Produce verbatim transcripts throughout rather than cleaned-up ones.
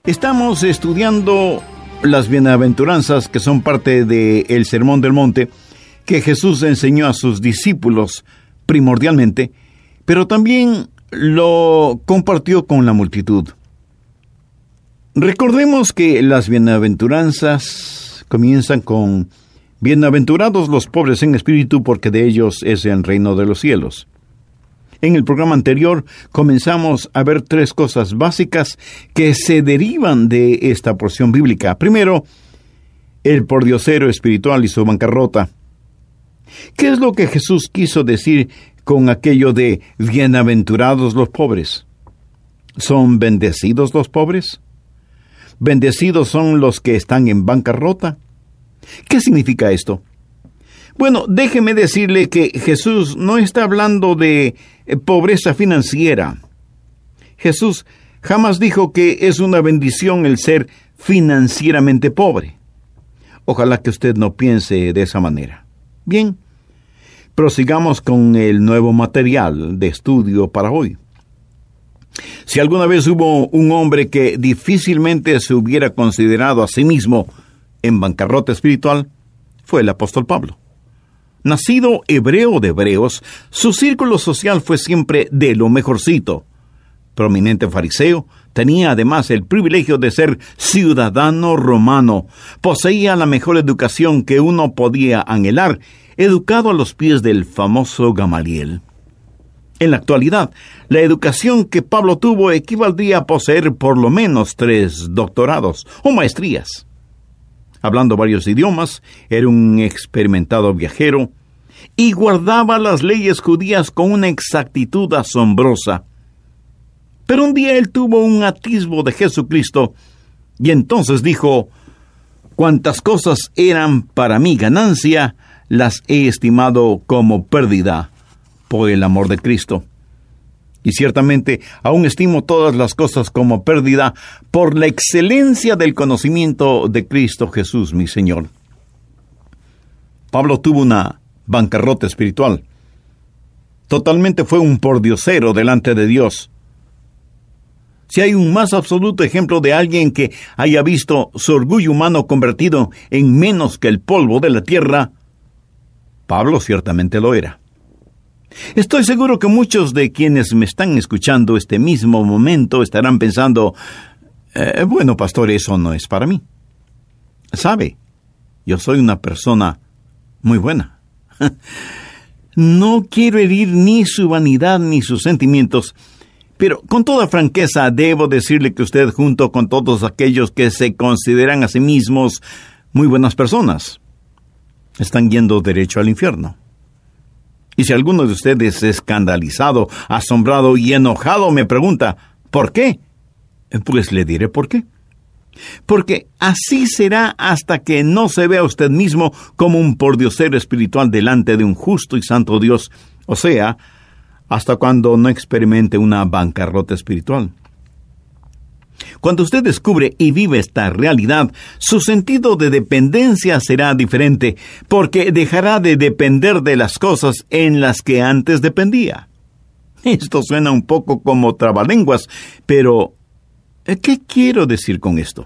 Estamos estudiando las bienaventuranzas que son parte del Sermón del Monte que Jesús enseñó a sus discípulos primordialmente, pero también lo compartió con la multitud. Recordemos que las bienaventuranzas comienzan con: bienaventurados los pobres en espíritu, porque de ellos es el reino de los cielos. En el programa anterior comenzamos a ver tres cosas básicas que se derivan de esta porción bíblica. Primero, el pordiosero espiritual y su bancarrota. ¿Qué es lo que Jesús quiso decir con aquello de bienaventurados los pobres? ¿Son bendecidos los pobres? ¿Bendecidos son los que están en bancarrota? ¿Qué significa esto? Bueno, déjeme decirle que Jesús no está hablando de pobreza financiera. Jesús jamás dijo que es una bendición el ser financieramente pobre. Ojalá que usted no piense de esa manera. Bien, prosigamos con el nuevo material de estudio para hoy. Si alguna vez hubo un hombre que difícilmente se hubiera considerado a sí mismo en bancarrota espiritual, fue el apóstol Pablo. Nacido hebreo de hebreos, su círculo social fue siempre de lo mejorcito. Prominente fariseo, tenía además el privilegio de ser ciudadano romano. Poseía la mejor educación que uno podía anhelar, educado a los pies del famoso Gamaliel. En la actualidad, la educación que Pablo tuvo equivaldría a poseer por lo menos tres doctorados o maestrías. Hablando varios idiomas, era un experimentado viajero y guardaba las leyes judías con una exactitud asombrosa. Pero un día él tuvo un atisbo de Jesucristo y entonces dijo: «Cuantas cosas eran para mí ganancia, las he estimado como pérdida por el amor de Cristo. Y ciertamente aún estimo todas las cosas como pérdida por la excelencia del conocimiento de Cristo Jesús, mi Señor». Pablo tuvo una bancarrota espiritual. Totalmente fue un pordiosero delante de Dios. Si hay un más absoluto ejemplo de alguien que haya visto su orgullo humano convertido en menos que el polvo de la tierra, Pablo ciertamente lo era. Estoy seguro que muchos de quienes me están escuchando este mismo momento estarán pensando: eh, bueno, pastor, eso no es para mí. ¿Sabe? Yo soy una persona muy buena. No quiero herir ni su vanidad ni sus sentimientos, pero con toda franqueza debo decirle que usted, junto con todos aquellos que se consideran a sí mismos muy buenas personas, están yendo derecho al infierno. Y si alguno de ustedes, escandalizado, asombrado y enojado, me pregunta: ¿por qué? Pues le diré por qué. Porque así será hasta que no se vea usted mismo como un pordiosero espiritual delante de un justo y santo Dios, o sea, hasta cuando no experimente una bancarrota espiritual. Cuando usted descubre y vive esta realidad, su sentido de dependencia será diferente, porque dejará de depender de las cosas en las que antes dependía. Esto suena un poco como trabalenguas, pero ¿qué quiero decir con esto?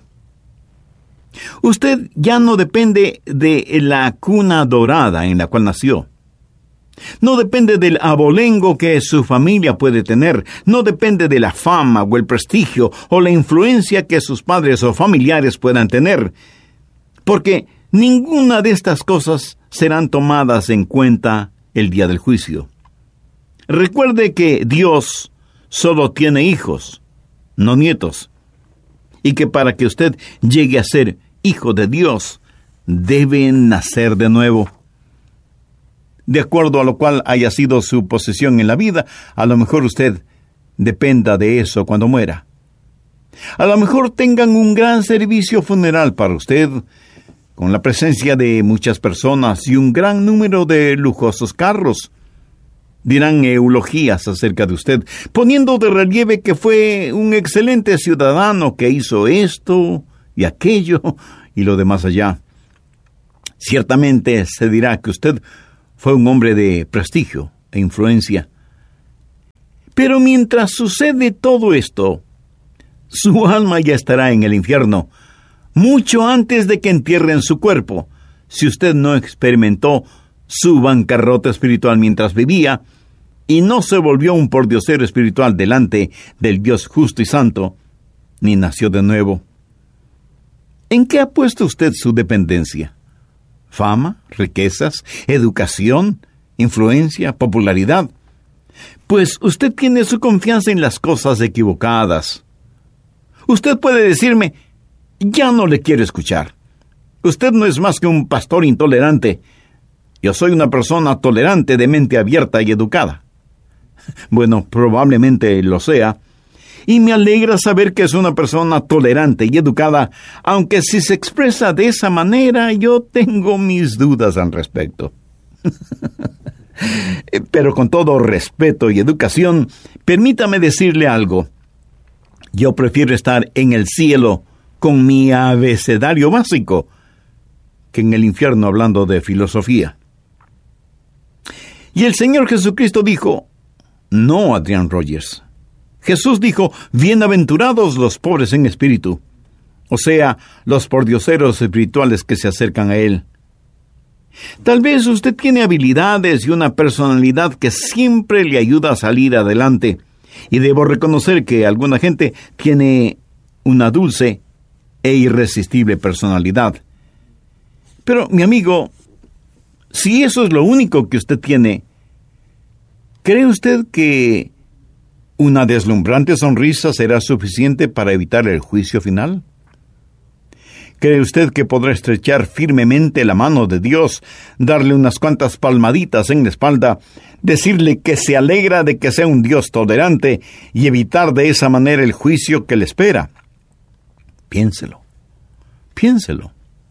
Usted ya no depende de la cuna dorada en la cual nació. No depende del abolengo que su familia puede tener. No depende de la fama o el prestigio o la influencia que sus padres o familiares puedan tener. Porque ninguna de estas cosas serán tomadas en cuenta el día del juicio. Recuerde que Dios solo tiene hijos, no nietos. Y que para que usted llegue a ser hijo de Dios, debe nacer de nuevo. De acuerdo a lo cual haya sido su posición en la vida, a lo mejor usted dependa de eso cuando muera. A lo mejor tengan un gran servicio funeral para usted, con la presencia de muchas personas y un gran número de lujosos carros. Dirán eulogías acerca de usted, poniendo de relieve que fue un excelente ciudadano que hizo esto y aquello y lo demás allá. Ciertamente se dirá que usted fue un hombre de prestigio e influencia. Pero mientras sucede todo esto, Su alma ya estará en el infierno, mucho antes de que entierren su cuerpo, si usted no experimentó su bancarrota espiritual mientras vivía y no se volvió un pordiosero espiritual delante del Dios justo y santo, ni nació de nuevo. ¿En qué ha puesto usted su dependencia? ¿Fama, riquezas, educación, influencia, popularidad? Pues usted tiene su confianza en las cosas equivocadas. Usted puede decirme, ya no le quiero escuchar. Usted no es más que un pastor intolerante. Yo soy una persona tolerante, de mente abierta y educada. Bueno, probablemente lo sea, y me alegra saber que es una persona tolerante y educada, aunque si se expresa de esa manera, yo tengo mis dudas al respecto. Pero con todo respeto y educación, permítame decirle algo. Yo prefiero estar en el cielo con mi abecedario básico que en el infierno hablando de filosofía. Y el Señor Jesucristo dijo, no, Adrian Rogers. Jesús dijo, bienaventurados los pobres en espíritu, o sea, los pordioseros espirituales que se acercan a Él. Tal vez usted tiene habilidades y una personalidad que siempre le ayuda a salir adelante, y debo reconocer que alguna gente tiene una dulce e irresistible personalidad. Pero, mi amigo, si eso es lo único que usted tiene, ¿cree usted que una deslumbrante sonrisa será suficiente para evitar el juicio final? ¿Cree usted que podrá estrechar firmemente la mano de Dios, darle unas cuantas palmaditas en la espalda, decirle que se alegra de que sea un Dios tolerante y evitar de esa manera el juicio que le espera? Piénselo, piénselo.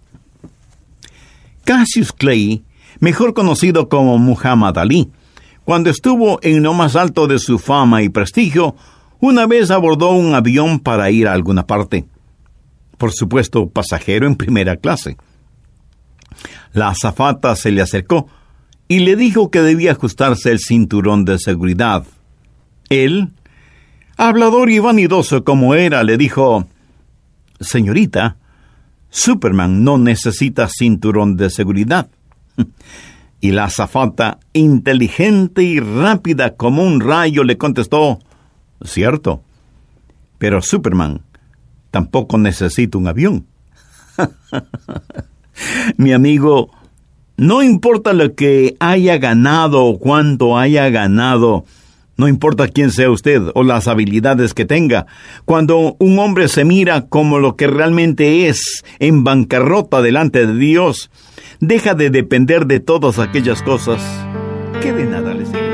Cassius Clay, mejor conocido como Muhammad Ali, cuando estuvo en lo más alto de su fama y prestigio, una vez abordó un avión para ir a alguna parte. Por supuesto, pasajero en primera clase. La azafata se le acercó y le dijo que debía ajustarse el cinturón de seguridad. Él, hablador y vanidoso como era, le dijo, «Señorita, Superman no necesita cinturón de seguridad». Y la azafata, inteligente y rápida como un rayo, le contestó, «Cierto, pero Superman tampoco necesita un avión». Mi amigo, no importa lo que haya ganado o cuánto haya ganado, no importa quién sea usted o las habilidades que tenga, cuando un hombre se mira como lo que realmente es, en bancarrota delante de Dios, deja de depender de todas aquellas cosas que de nada le sirven.